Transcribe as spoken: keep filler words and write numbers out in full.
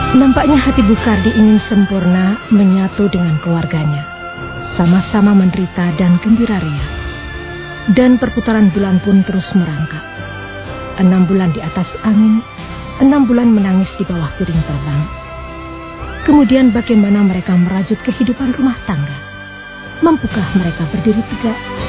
Nampaknya hati Bukardi ingin sempurna menyatu dengan keluarganya, sama-sama menderita dan gembira ria. Dan perputaran bulan pun terus merangkak. Enam bulan di atas angin, enam bulan menangis di bawah piring terbang. Kemudian bagaimana mereka merajut kehidupan rumah tangga? Mampukah mereka berdiri tegak